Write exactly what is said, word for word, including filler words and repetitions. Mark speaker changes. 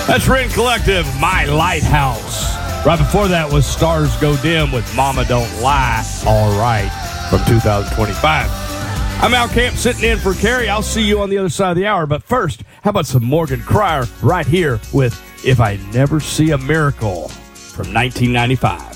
Speaker 1: That's Rend Collective, My Lighthouse. Right before that was Stars Go Dim with Mama Don't Lie, All Right, from two thousand twenty-five. I'm Al Camp sitting in for Carrie. I'll see you on the other side of the hour. But first, how about some Morgan Cryer right here with If I Never See a Miracle from nineteen ninety-five.